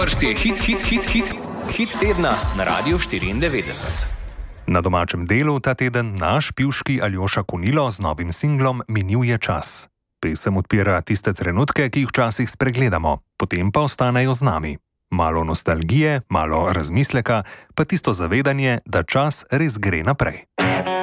Prsti je hit tedna na Radiu 94. Na domačem delu ta teden naš pivški Aljoša Konilo z novim singlom Minil je čas. Pesem odpira tiste trenutke, ki jih včasih spregledamo, potem pa ostanejo z nami. Malo nostalgije, malo razmisleka, pa tisto zavedanje, da čas res gre naprej.